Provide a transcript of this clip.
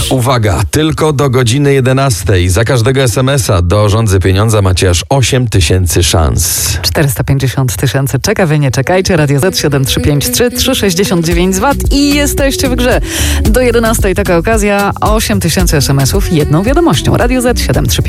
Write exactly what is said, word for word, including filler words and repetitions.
Uwaga, tylko do godziny jedenastej. Za każdego es em es a do Rządzy Pieniądza macie aż osiem tysięcy szans. czterysta pięćdziesiąt tysięcy czeka, wy nie czekajcie. Radio Z siedem trzy pięć trzy trzy sześćdziesiąt dziewięć zł i jesteście w grze. Do jedenastej taka okazja, osiem tysięcy es em esów jedną wiadomością. Radio Z siedem trzy pięć.